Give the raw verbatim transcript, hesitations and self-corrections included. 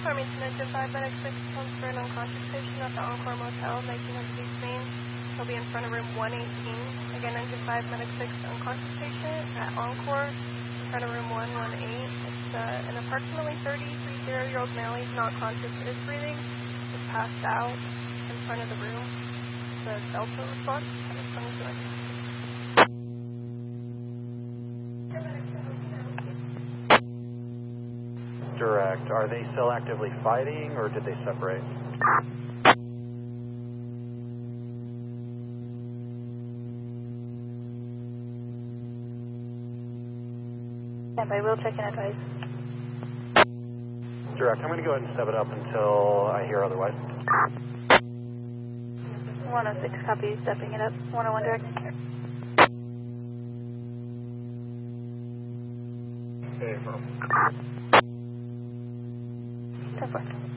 Farmington Engine five, Medic six comes for an unconscious patient at the Encore Motel, making him deep He'll be in front of room one eighteen. Again, Engine five, Medic six, unconscious patient at Encore, in front of room one eighteen. It's uh, an approximately thirty-three-year-old male. He's not conscious, is breathing, is passed out in front of the room. The Delta response, twenty-two. Direct. Are they still actively fighting, or did they separate? Stand by, we'll check in advise. Direct. I'm going to go ahead and step it up until I hear otherwise. one oh six, copy, stepping it up. one oh one direct. Okay, firm. ten four.